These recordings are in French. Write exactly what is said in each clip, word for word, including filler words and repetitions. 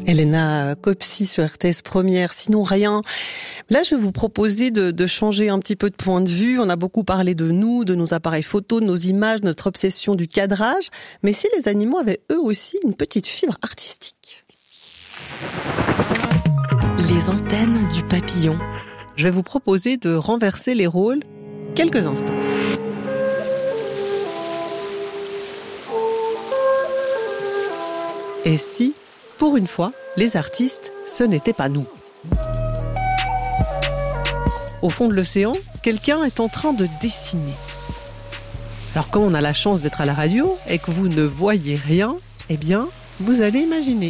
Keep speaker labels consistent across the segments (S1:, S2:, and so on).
S1: Elena Copsi sur R T S Première, sinon rien. Là, je vais vous proposer de, de changer un petit peu de point de vue. On a beaucoup parlé de nous, de nos appareils photos, de nos images, de notre obsession du cadrage. Mais si les animaux avaient eux aussi une petite fibre artistique?
S2: Les antennes du papillon.
S1: Je vais vous proposer de renverser les rôles quelques instants. Et si, pour une fois, les artistes, ce n'était pas nous? Au fond de l'océan, quelqu'un est en train de dessiner. Alors comme on a la chance d'être à la radio et que vous ne voyez rien, eh bien, vous allez imaginer.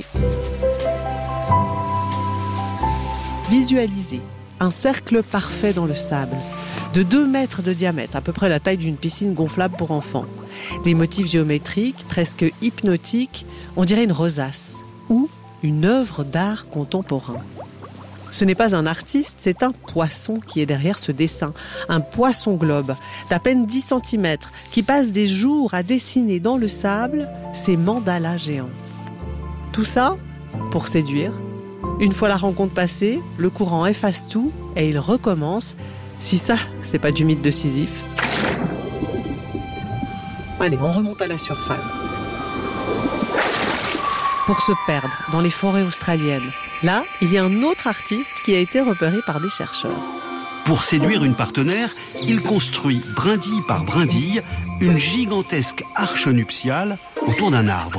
S1: Visualisez un cercle parfait dans le sable, de deux mètres de diamètre, à peu près la taille d'une piscine gonflable pour enfants. Des motifs géométriques, presque hypnotiques, on dirait une rosace ou une œuvre d'art contemporain. Ce n'est pas un artiste, c'est un poisson qui est derrière ce dessin. Un poisson globe d'à peine dix centimètres qui passe des jours à dessiner dans le sable ces mandalas géants. Tout ça pour séduire. Une fois la rencontre passée, le courant efface tout et il recommence. Si ça, c'est pas du mythe de Sisyphe. Allez, on remonte à la surface. Pour se perdre dans les forêts australiennes. Là, il y a un autre artiste qui a été repéré par des chercheurs.
S3: Pour séduire une partenaire, il construit, brindille par brindille, une gigantesque arche nuptiale autour d'un arbre.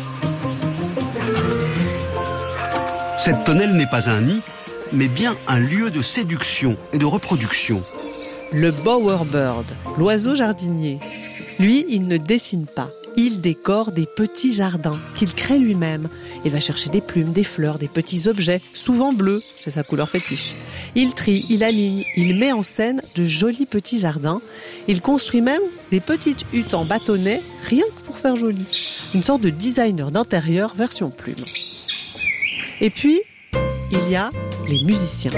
S3: Cette tonnelle n'est pas un nid, mais bien un lieu de séduction et de reproduction.
S1: Le bowerbird, l'oiseau jardinier. Lui, il ne dessine pas. Il décore des petits jardins qu'il crée lui-même. Il va chercher des plumes, des fleurs, des petits objets, souvent bleus, c'est sa couleur fétiche. Il trie, il aligne, il met en scène de jolis petits jardins. Il construit même des petites huttes en bâtonnets, rien que pour faire joli. Une sorte de designer d'intérieur version plume. Et puis, il y a les musiciens.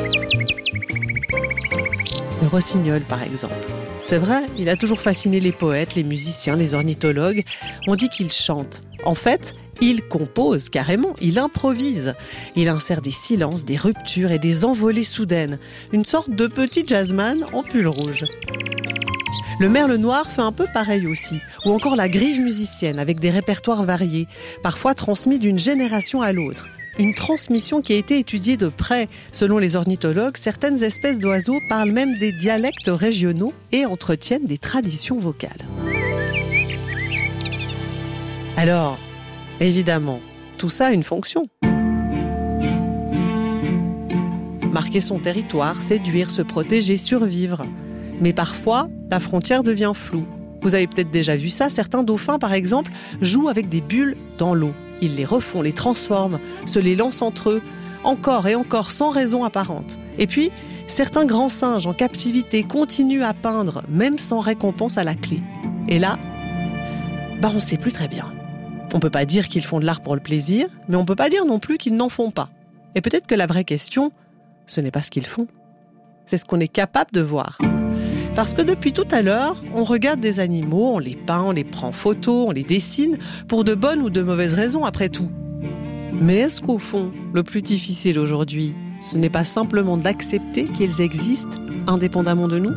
S1: Le rossignol, par exemple. C'est vrai, il a toujours fasciné les poètes, les musiciens, les ornithologues. On dit qu'il chante. En fait, il compose carrément, il improvise. Il insère des silences, des ruptures et des envolées soudaines. Une sorte de petit jazzman en pull rouge. Le merle noir fait un peu pareil aussi. Ou encore la grige musicienne avec des répertoires variés, parfois transmis d'une génération à l'autre. Une transmission qui a été étudiée de près. Selon les ornithologues, certaines espèces d'oiseaux parlent même des dialectes régionaux et entretiennent des traditions vocales. Alors, évidemment, tout ça a une fonction. Marquer son territoire, séduire, se protéger, survivre. Mais parfois, la frontière devient floue. Vous avez peut-être déjà vu ça, certains dauphins par exemple jouent avec des bulles dans l'eau. Ils les refont, les transforment, se les lancent entre eux, encore et encore sans raison apparente. Et puis, certains grands singes en captivité continuent à peindre, même sans récompense à la clé. Et là, bah on ne sait plus très bien. On ne peut pas dire qu'ils font de l'art pour le plaisir, mais on ne peut pas dire non plus qu'ils n'en font pas. Et peut-être que la vraie question, ce n'est pas ce qu'ils font. C'est ce qu'on est capable de voir. Parce que depuis tout à l'heure, on regarde des animaux, on les peint, on les prend en photo, on les dessine, pour de bonnes ou de mauvaises raisons après tout. Mais est-ce qu'au fond, le plus difficile aujourd'hui, ce n'est pas simplement d'accepter qu'ils existent indépendamment de nous ?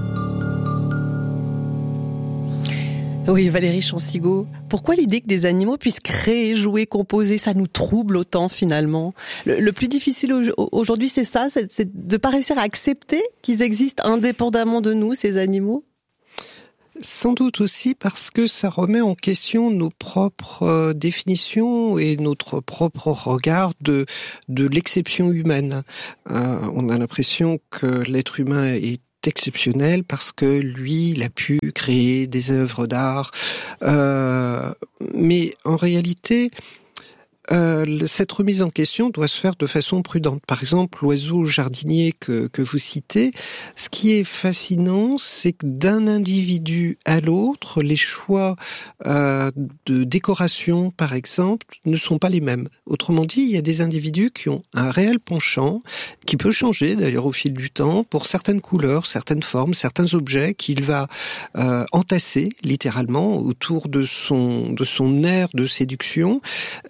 S1: Oui, Valérie Chansigo, pourquoi l'idée que des animaux puissent créer, jouer, composer, ça nous trouble autant finalement ? Le, le plus difficile au, aujourd'hui, c'est ça, c'est, c'est de ne pas réussir à accepter qu'ils existent indépendamment de nous, ces animaux ?
S4: Sans doute aussi parce que ça remet en question nos propres euh, définitions et notre propre regard de, de l'exception humaine. Euh, on a l'impression que l'être humain est exceptionnel parce que lui, il a pu créer des œuvres d'art. Euh, mais en réalité, euh, cette remise en question doit se faire de façon prudente. Par exemple, l'oiseau jardinier que, que vous citez, ce qui est fascinant, c'est que d'un individu à l'autre, les choix euh, de décoration, par exemple, ne sont pas les mêmes. Autrement dit, il y a des individus qui ont un réel penchant, qui peut changer d'ailleurs au fil du temps, pour certaines couleurs, certaines formes, certains objets qu'il va euh, entasser littéralement autour de son de son aire de séduction. Et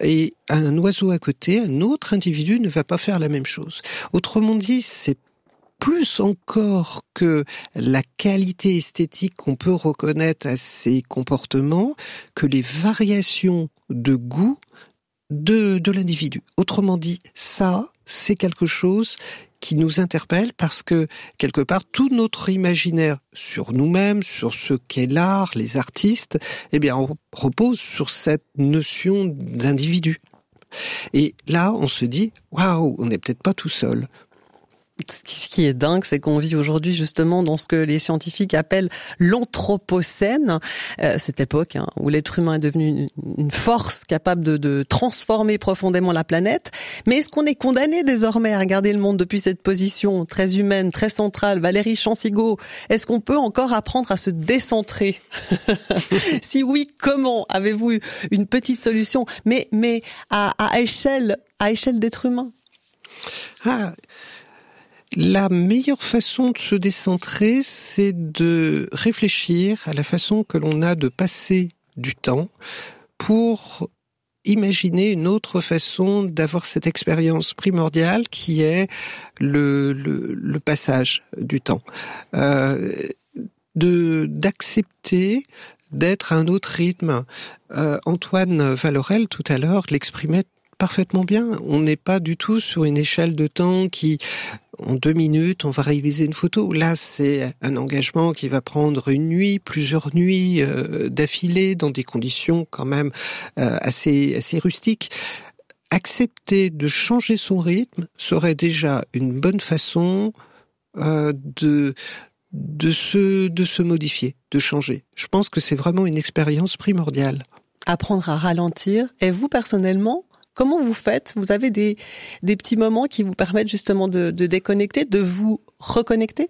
S4: un oiseau à côté, un autre individu ne va pas faire la même chose. Autrement dit, c'est plus encore que la qualité esthétique qu'on peut reconnaître à ces comportements, que les variations de goût de, de l'individu. Autrement dit, ça, c'est quelque chose qui nous interpelle parce que, quelque part, tout notre imaginaire sur nous-mêmes, sur ce qu'est l'art, les artistes, eh bien, on repose sur cette notion d'individu. Et là, on se dit, waouh, on n'est peut-être pas tout seul.
S1: Ce qui est dingue, c'est qu'on vit aujourd'hui justement dans ce que les scientifiques appellent l'anthropocène, euh, cette époque hein, où l'être humain est devenu une, une force capable de, de transformer profondément la planète. Mais est-ce qu'on est condamné désormais à regarder le monde depuis cette position très humaine, très centrale? Valérie Chansigo, est-ce qu'on peut encore apprendre à se décentrer? Si oui, comment? Avez-vous une petite solution? Mais, mais à, à échelle, à échelle d'être humain.
S4: Ah. La meilleure façon de se décentrer, c'est de réfléchir à la façon que l'on a de passer du temps pour imaginer une autre façon d'avoir cette expérience primordiale qui est le, le, le passage du temps. Euh, de, d'accepter d'être à un autre rythme. Euh, Antoine Valorel, tout à l'heure, l'exprimait parfaitement bien. On n'est pas du tout sur une échelle de temps qui, en deux minutes, on va réaliser une photo. Là, c'est un engagement qui va prendre une nuit, plusieurs nuits euh, d'affilée, dans des conditions quand même euh, assez assez rustiques. Accepter de changer son rythme serait déjà une bonne façon euh, de de se de se modifier, de changer. Je pense que c'est vraiment une expérience primordiale.
S1: Apprendre à ralentir. Et vous, personnellement, comment vous faites? Vous avez des, des petits moments qui vous permettent justement de, de déconnecter, de vous reconnecter?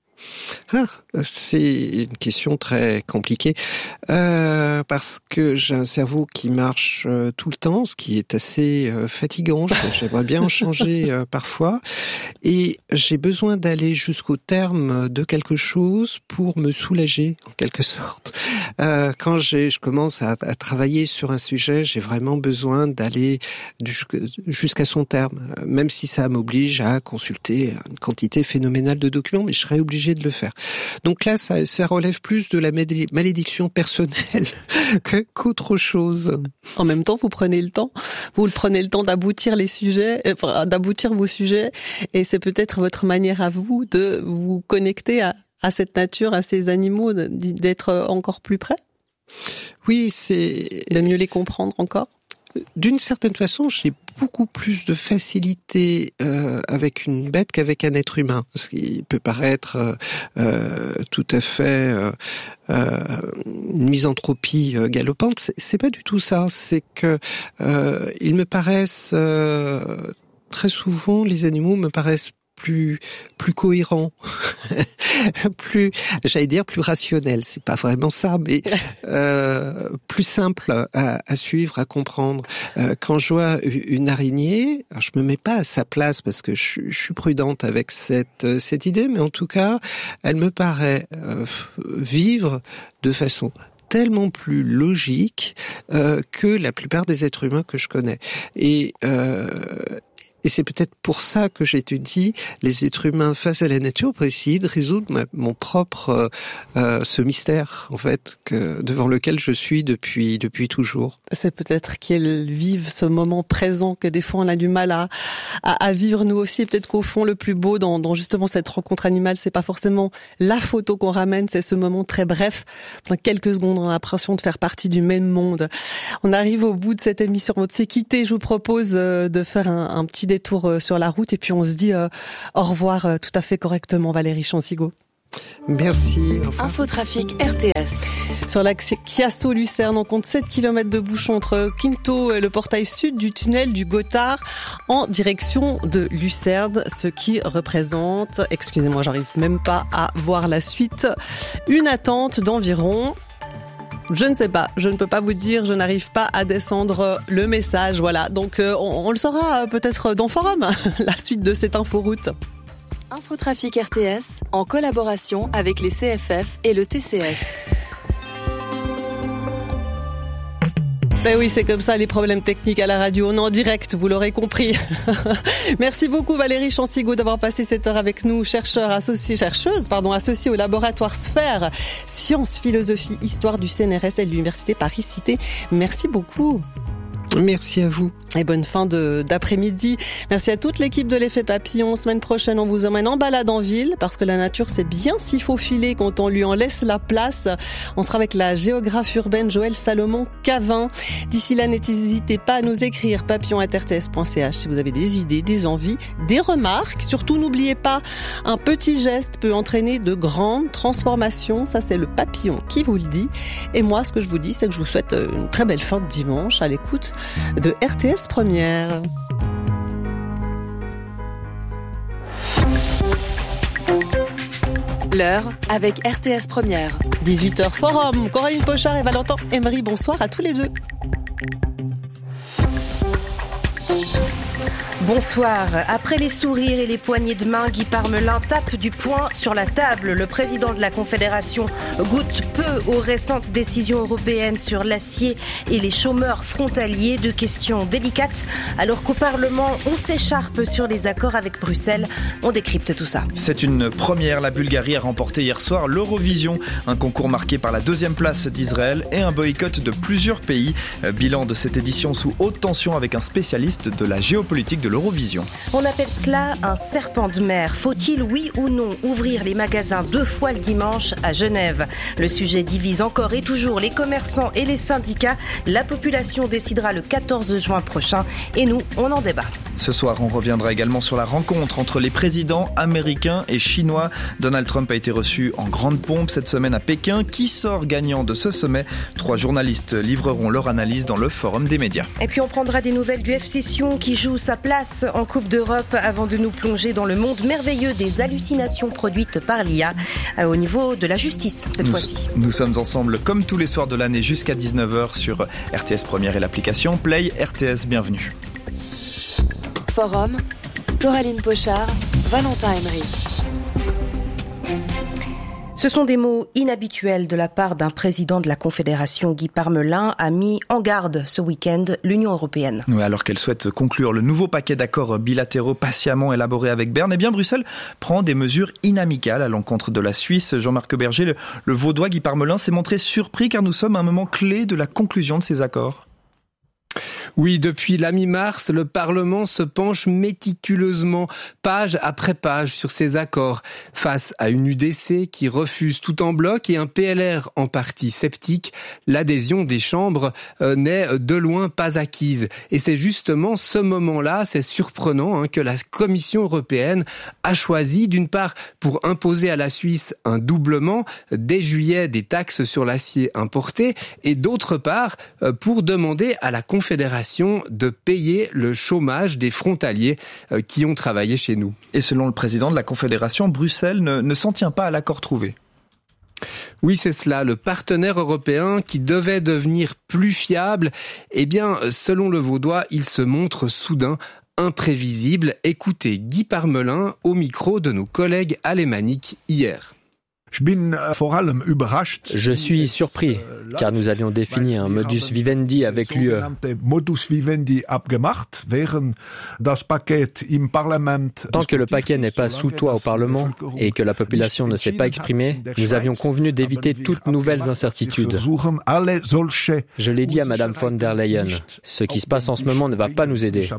S4: Ah, c'est une question très compliquée euh, parce que j'ai un cerveau qui marche euh, tout le temps, ce qui est assez euh, fatigant. J'aimerais bien en changer euh, parfois, et j'ai besoin d'aller jusqu'au terme de quelque chose pour me soulager en quelque sorte. Euh, quand j'ai, je commence à, à travailler sur un sujet, j'ai vraiment besoin d'aller jusqu'à son terme, même si ça m'oblige à consulter une quantité phénoménale de documents, mais je serais obligé de le faire. Donc là, ça, ça relève plus de la malédiction personnelle que, qu'autre chose.
S1: En même temps, vous prenez le temps, vous prenez le temps d'aboutir les sujets, enfin, d'aboutir vos sujets, et c'est peut-être votre manière à vous de vous connecter à, à cette nature, à ces animaux, d'être encore plus près.
S4: Oui, c'est
S1: de mieux les comprendre encore.
S4: D'une certaine façon, j'ai beaucoup plus de facilité euh, avec une bête qu'avec un être humain, ce qui peut paraître euh, euh, tout à fait euh, euh, une misanthropie euh, galopante. C'est, c'est pas du tout ça. C'est que euh, ils me paraissent euh, très souvent, les animaux me paraissent plus plus cohérent, plus, j'allais dire plus rationnel. C'est pas vraiment ça, mais euh, plus simple à, à suivre, à comprendre. Euh, quand je vois une araignée, alors je me mets pas à sa place parce que je, je suis prudente avec cette cette idée, mais en tout cas, elle me paraît euh, vivre de façon tellement plus logique euh, que la plupart des êtres humains que je connais. Et euh, Et c'est peut-être pour ça que j'étudie les êtres humains face à la nature, pour essayer de résoudre ma, mon propre euh, ce mystère en fait que devant lequel je suis depuis depuis toujours.
S1: C'est peut-être qu'ils vivent ce moment présent que des fois on a du mal à à, à vivre nous aussi. Et peut-être qu'au fond le plus beau dans, dans justement cette rencontre animale, c'est pas forcément la photo qu'on ramène, c'est ce moment très bref, pendant quelques secondes, on a l'impression de faire partie du même monde. On arrive au bout de cette émission. On s'est quitté. Je vous propose de faire un, un petit détour sur la route et puis on se dit euh, au revoir euh, tout à fait correctement, Valérie Chansigo.
S4: Merci.
S2: Infotrafic R T S.
S1: Sur l'axe Chiasso-Lucerne, on compte sept kilomètres de bouchons entre Quinto et le portail sud du tunnel du Gothard en direction de Lucerne, ce qui représente, excusez-moi, j'arrive même pas à voir la suite, une attente d'environ... Je ne sais pas, je ne peux pas vous dire, je n'arrive pas à descendre le message, voilà. Donc euh, on, on le saura peut-être dans Forum, la suite de cette inforoute.
S2: Infotrafic R T S, en collaboration avec les C F F et le T C S.
S1: Ben oui, c'est comme ça les problèmes techniques à la radio. On est en direct, vous l'aurez compris. Merci beaucoup Valérie Chansigo d'avoir passé cette heure avec nous, chercheur associé, chercheuse pardon, associée au laboratoire Sphère, Sciences, Philosophie, Histoire du C N R S et de l'Université Paris-Cité. Merci beaucoup.
S4: Merci à vous.
S1: Et bonne fin de, d'après-midi. Merci à toute l'équipe de l'Effet Papillon. Semaine prochaine, on vous emmène en balade en ville parce que la nature, c'est bien s'y faufiler quand on lui en laisse la place. On sera avec la géographe urbaine Joëlle Salomon-Cavin. D'ici là, n'hésitez pas à nous écrire papillon arobase r t s point c h si vous avez des idées, des envies, des remarques. Surtout, n'oubliez pas, un petit geste peut entraîner de grandes transformations. Ça, c'est le papillon qui vous le dit. Et moi, ce que je vous dis, c'est que je vous souhaite une très belle fin de dimanche à l'écoute de R T S Première.
S2: L'heure avec R T S Première.
S1: dix-huit heures Forum. Coraline Pochard et Valentin Emery, bonsoir à tous les deux.
S5: Bonsoir. Après les sourires et les poignées de main, Guy Parmelin tape du poing sur la table. Le président de la Confédération goûte peu aux récentes décisions européennes sur l'acier et les chômeurs frontaliers. Deux questions délicates. Alors qu'au Parlement, on s'écharpe sur les accords avec Bruxelles. On décrypte tout ça.
S6: C'est une première. La Bulgarie a remporté hier soir l'Eurovision, un concours marqué par la deuxième place d'Israël et un boycott de plusieurs pays. Bilan de cette édition sous haute tension avec un spécialiste de la géopolitique de l'Eurovision.
S5: On appelle cela un serpent de mer. Faut-il, oui ou non, ouvrir les magasins deux fois le dimanche à Genève ? Le sujet divise encore et toujours les commerçants et les syndicats. La population décidera le quatorze juin prochain et nous, on en débat.
S6: Ce soir, on reviendra également sur la rencontre entre les présidents américains et chinois. Donald Trump a été reçu en grande pompe cette semaine à Pékin. Qui sort gagnant de ce sommet ? Trois journalistes livreront leur analyse dans le Forum des médias.
S5: Et puis on prendra des nouvelles du F C Sion qui joue sa place en Coupe d'Europe avant de nous plonger dans le monde merveilleux des hallucinations produites par l'I A au niveau de la justice cette
S6: nous,
S5: fois-ci.
S6: Nous sommes ensemble comme tous les soirs de l'année jusqu'à dix-neuf heures sur R T S Première et l'application Play R T S. Bienvenue.
S2: Forum, Coraline Pochard, Valentin Emery.
S5: Ce sont des mots inhabituels de la part d'un président de la Confédération. Guy Parmelin a mis en garde ce week-end l'Union européenne.
S6: Oui, alors qu'elle souhaite conclure le nouveau paquet d'accords bilatéraux patiemment élaboré avec Berne, eh bien Bruxelles prend des mesures inamicales à l'encontre de la Suisse. Jean-Marc Berger, le, le Vaudois Guy Parmelin, s'est montré surpris car nous sommes à un moment clé de la conclusion de ces accords.
S4: Oui, depuis la mi-mars, le Parlement se penche méticuleusement, page après page, sur ces accords, face à une U D C qui refuse tout en bloc et un P L R en partie sceptique. L'adhésion des chambres euh, n'est de loin pas acquise. Et c'est justement ce moment-là, c'est surprenant, hein, que la Commission européenne a choisi, d'une part, pour imposer à la Suisse un doublement dès juillet des taxes sur l'acier importé, et d'autre part, euh, pour demander à la Confédération de payer le chômage des frontaliers qui ont travaillé chez nous.
S6: Et selon le président de la Confédération, Bruxelles ne, ne s'en tient pas à l'accord trouvé.
S4: Oui, c'est cela. Le partenaire européen qui devait devenir plus fiable, eh bien, selon le Vaudois, il se montre soudain imprévisible. Écoutez Guy Parmelin au micro de nos collègues alémaniques hier.
S7: Je suis surpris, car nous avions défini un modus vivendi avec l'U E. Tant que le paquet n'est pas sous toit au Parlement et que la population ne s'est pas exprimée, nous avions convenu d'éviter toutes nouvelles incertitudes. Je l'ai dit à Madame von der Leyen, ce qui se passe en ce moment ne va pas nous aider.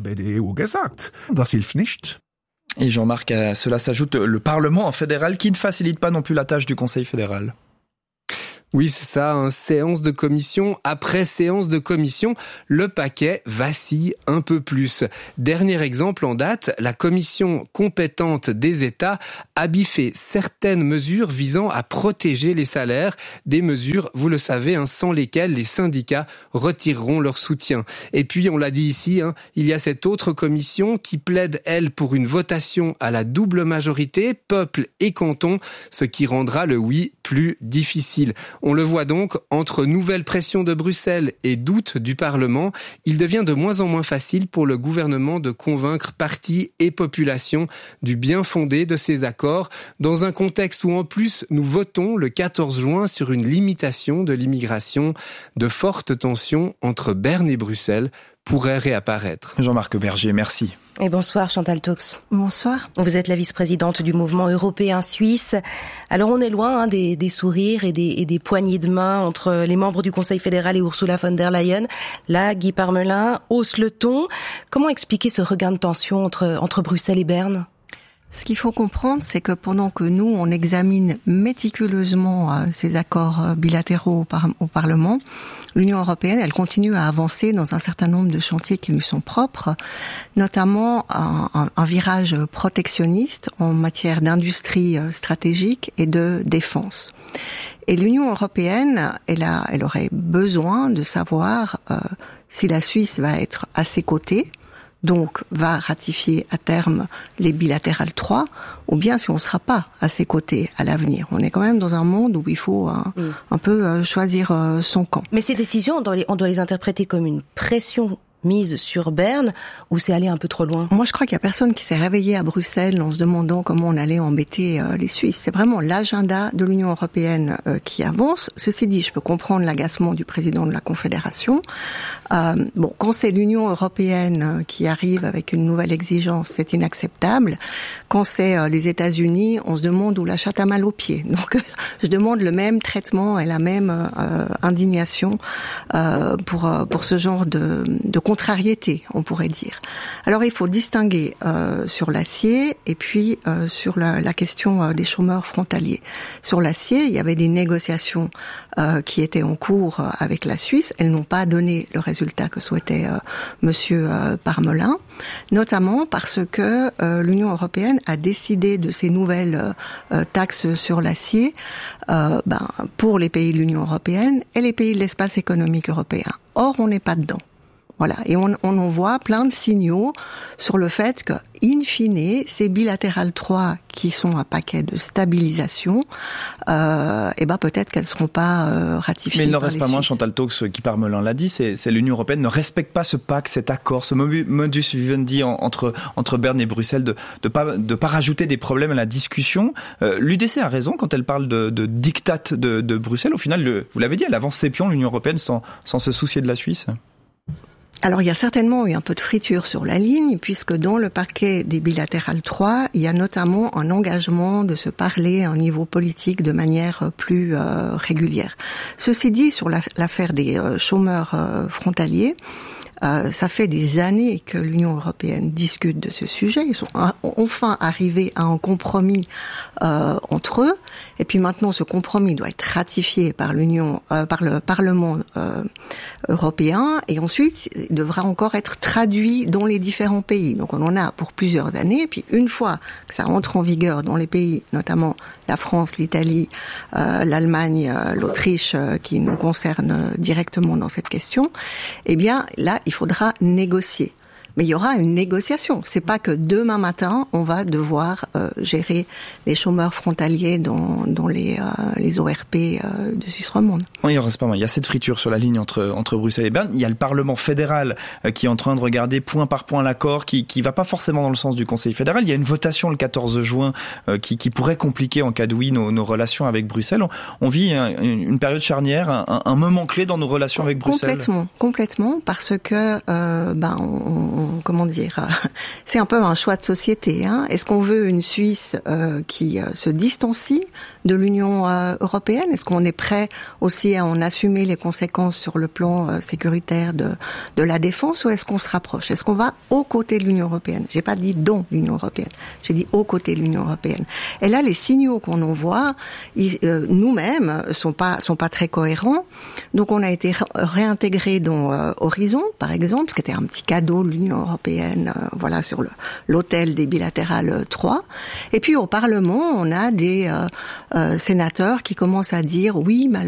S6: Et Jean-Marc, à cela s'ajoute le Parlement fédéral qui ne facilite pas non plus la tâche du Conseil fédéral.
S4: Oui, c'est ça, hein, séance de commission après séance de commission, le paquet vacille un peu plus. Dernier exemple en date, la commission compétente des États a biffé certaines mesures visant à protéger les salaires, des mesures, vous le savez, hein, sans lesquelles les syndicats retireront leur soutien. Et puis, on l'a dit ici, hein, il y a cette autre commission qui plaide, elle, pour une votation à la double majorité, peuple et canton, ce qui rendra le oui plus
S8: plus difficile. On le voit donc, entre nouvelles pressions de Bruxelles et doutes du Parlement, il devient de moins en moins facile pour le gouvernement de convaincre partis et populations du bien fondé de ces accords, dans un contexte où en plus nous votons le quatorze juin sur une limitation de l'immigration. De fortes tensions entre Berne et Bruxelles pourraient réapparaître.
S6: Jean-Marc Berger, merci.
S5: Et bonsoir Chantal Toux.
S9: Bonsoir.
S5: Vous êtes la vice-présidente du mouvement européen suisse. Alors on est loin hein, des, des sourires et des, et des poignées de main entre les membres du Conseil fédéral et Ursula von der Leyen. Là, Guy Parmelin hausse le ton. Comment expliquer ce regain de tension entre, entre Bruxelles et Berne ?
S9: Ce qu'il faut comprendre, c'est que pendant que nous, on examine méticuleusement euh, ces accords euh, bilatéraux au, par- au Parlement, l'Union européenne, elle continue à avancer dans un certain nombre de chantiers qui lui sont propres, notamment un, un, un virage protectionniste en matière d'industrie euh, stratégique et de défense. Et l'Union européenne, elle, a, elle aurait besoin de savoir euh, si la Suisse va être à ses côtés, donc va ratifier à terme les bilatérales trois, ou bien si on ne sera pas à ses côtés à l'avenir. On est quand même dans un monde où il faut un, mmh. un peu choisir son camp.
S5: Mais ces décisions, on doit les, on doit les interpréter comme une pression mise sur Berne, ou c'est aller un peu trop loin?
S9: Moi, je crois qu'il y a personne qui s'est réveillé à Bruxelles en se demandant comment on allait embêter euh, les Suisses. C'est vraiment l'agenda de l'Union européenne euh, qui avance. Ceci dit, je peux comprendre l'agacement du président de la Confédération. Euh, bon, quand c'est l'Union européenne qui arrive avec une nouvelle exigence, c'est inacceptable. Quand c'est euh, les États-Unis, on se demande où la chatte a mal aux pieds. Donc, euh, je demande le même traitement et la même euh, indignation euh, pour euh, pour ce genre de, de contrariété, on pourrait dire. Alors, il faut distinguer euh, sur l'acier et puis euh, sur la, la question euh, des chômeurs frontaliers. Sur l'acier, il y avait des négociations euh, qui étaient en cours euh, avec la Suisse. Elles n'ont pas donné le résultat que souhaitait euh, Monsieur euh, Parmelin, notamment parce que euh, l'Union européenne a décidé de ces nouvelles euh, taxes sur l'acier euh, ben, pour les pays de l'Union européenne et les pays de l'espace économique européen. Or, on n'est pas dedans. Voilà, et on, on en voit plein de signaux sur le fait que, in fine, ces bilatérales trois qui sont un paquet de stabilisation, euh, et ben peut-être qu'elles seront pas euh, ratifiées.
S6: Mais il n'en reste pas
S9: Suisses.
S6: moins, Chantal Toux, qui Parmelin l'a dit, c'est, c'est l'Union européenne ne respecte pas ce pacte, cet accord, ce modus vivendi en, entre entre Berne et Bruxelles de de pas de pas rajouter des problèmes à la discussion. Euh, L'U D C a raison quand elle parle de, de diktat de, de Bruxelles. Au final, le, vous l'avez dit, elle avance ses pions, l'Union européenne, sans sans se soucier de la Suisse.
S9: Alors, il y a certainement eu un peu de friture sur la ligne, puisque dans le paquet des bilatérales trois, il y a notamment un engagement de se parler à un niveau politique de manière plus euh, régulière. Ceci dit, sur la, l'affaire des euh, chômeurs euh, frontaliers, Euh, ça fait des années que l'Union européenne discute de ce sujet. Ils sont enfin arrivés à un compromis euh, entre eux. Et puis maintenant, ce compromis doit être ratifié par l'Union, euh, par le Parlement euh, européen, et ensuite il devra encore être traduit dans les différents pays. Donc on en a pour plusieurs années. Et puis une fois que ça entre en vigueur dans les pays, notamment la France, l'Italie, euh, l'Allemagne, euh, l'Autriche, euh, qui nous concernent directement dans cette question, eh bien là, il faudra négocier. Mais il y aura une négociation. C'est pas que demain matin, on va devoir euh, gérer les chômeurs frontaliers dans, dans les, euh, les O R P euh, de Suisse romande.
S6: Oui, il reste pas mal. Il y a cette friture sur la ligne entre, entre Bruxelles et Berne. Il y a le Parlement fédéral euh, qui est en train de regarder point par point l'accord, qui, qui va pas forcément dans le sens du Conseil fédéral. Il y a une votation le quatorze juin euh, qui, qui pourrait compliquer en cas de oui nos, nos relations avec Bruxelles. On, on vit un, une période charnière, un, un moment clé dans nos relations avec Bruxelles.
S9: Complètement, complètement, parce que euh, ben on, on comment dire, c'est un peu un choix de société. Hein. Est-ce qu'on veut une Suisse euh, qui euh, se distancie de l'Union euh, européenne? Est-ce qu'on est prêt aussi à en assumer les conséquences sur le plan euh, sécuritaire de, de la défense, ou est-ce qu'on se rapproche? Est-ce qu'on va aux côtés de l'Union européenne? J'ai pas dit dans l'Union européenne, j'ai dit aux côtés de l'Union européenne. Et là, les signaux qu'on envoie, ils, euh, nous-mêmes, sont pas sont pas très cohérents. Donc, on a été réintégré dans euh, Horizon, par exemple, ce qui était un petit cadeau de l'Union européenne, euh, voilà, sur le, l'autel des bilatérales trois. Et puis, au Parlement, on a des euh, euh, sénateurs qui commencent à dire, oui, mais alors Erasmus,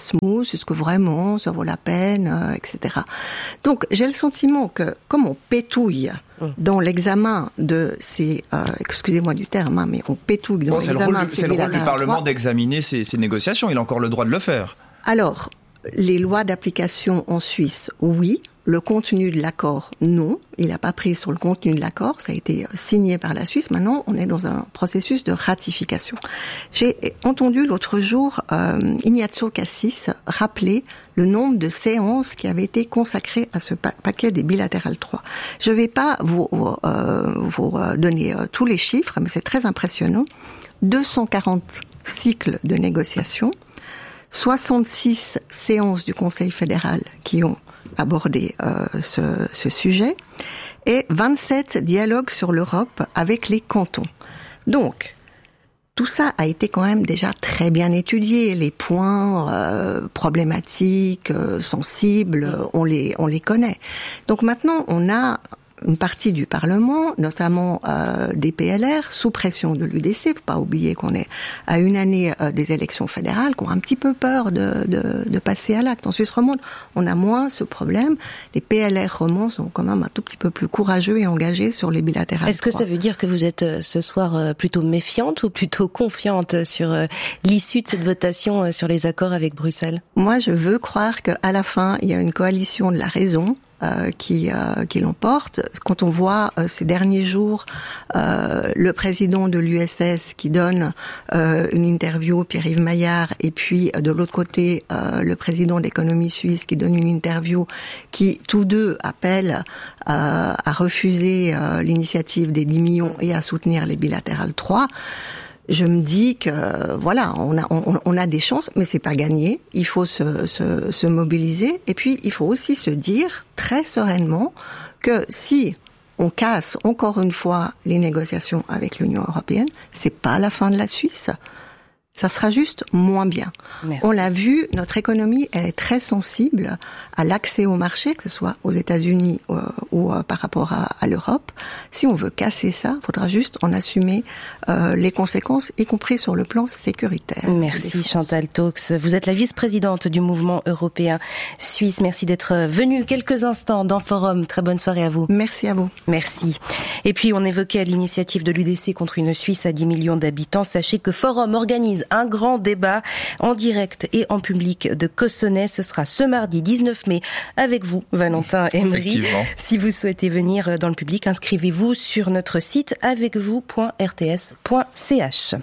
S9: Erasmus, est-ce que vraiment ça vaut la peine, euh, et cetera. Donc j'ai le sentiment que comme on pétouille dans l'examen de ces, euh, excusez-moi du terme, hein, mais on pétouille dans
S6: bon,
S9: l'examen
S6: c'est
S9: de ces
S6: C'est le rôle du Parlement
S9: trois.
S6: d'examiner ces, ces négociations, il a encore le droit de le faire.
S9: Alors, les lois d'application en Suisse, oui. Le contenu de l'accord, non. Il n'a pas pris sur le contenu de l'accord. Ça a été signé par la Suisse. Maintenant, on est dans un processus de ratification. J'ai entendu l'autre jour euh, Ignazio Cassis rappeler le nombre de séances qui avaient été consacrées à ce pa- paquet des bilatérales trois. Je ne vais pas vous, euh, vous donner euh, tous les chiffres, mais c'est très impressionnant. deux cent quarante cycles de négociations, soixante-six séances du Conseil fédéral qui ont abordé euh, ce, ce sujet et vingt-sept dialogues sur l'Europe avec les cantons. Donc, tout ça a été quand même déjà très bien étudié. Les points euh, problématiques, euh, sensibles, on les, on les connaît. Donc maintenant, on a une partie du Parlement, notamment euh, des P L R, sous pression de l'U D C. Faut pas oublier qu'on est à une année euh, des élections fédérales, qui ont un petit peu peur de, de, de passer à l'acte. En Suisse romande, on a moins ce problème. Les P L R romands sont quand même un tout petit peu plus courageux et engagés sur les bilatérales.
S5: Est-ce que ça veut dire que vous êtes euh, ce soir euh, plutôt méfiante ou plutôt confiante sur euh, l'issue de cette votation euh, sur les accords avec Bruxelles?
S9: Moi, je veux croire qu'à la fin, il y a une coalition de la raison. Euh, qui, euh, qui l'emporte. Quand on voit euh, ces derniers jours euh, le président de l'U S S qui donne euh, une interview, Pierre-Yves Maillard, et puis euh, de l'autre côté euh, le président d'économie suisse qui donne une interview, qui tous deux appellent euh, à refuser euh, l'initiative des dix millions et à soutenir les bilatérales trois. Je me dis que voilà, on a on, on a des chances, mais c'est pas gagné. Il faut se, se se mobiliser et puis il faut aussi se dire très sereinement que si on casse encore une fois les négociations avec l'Union européenne, c'est pas la fin de la Suisse. Ça sera juste moins bien. Merci. On l'a vu, notre économie elle est très sensible à l'accès au marché, que ce soit aux États-Unis ou, ou euh, par rapport à, à l'Europe. Si on veut casser ça, il faudra juste en assumer euh, les conséquences, y compris sur le plan sécuritaire.
S5: Merci Chantal Taux. Vous êtes la vice-présidente du mouvement européen suisse. Merci d'être venue quelques instants dans Forum. Très bonne soirée à vous.
S9: Merci à vous.
S5: Merci. Et puis on évoquait l'initiative de l'U D C contre une Suisse à dix millions d'habitants. Sachez que Forum organise un grand débat en direct et en public de Cossonay. Ce sera ce mardi dix-neuf mai avec vous, Valentin Emery. Si vous souhaitez venir dans le public, inscrivez-vous sur notre site avec vous point r t s point c h.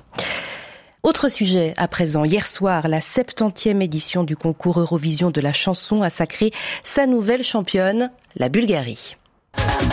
S5: Autre sujet à présent. Hier soir, la septantième édition du concours Eurovision de la chanson a sacré sa nouvelle championne, la Bulgarie.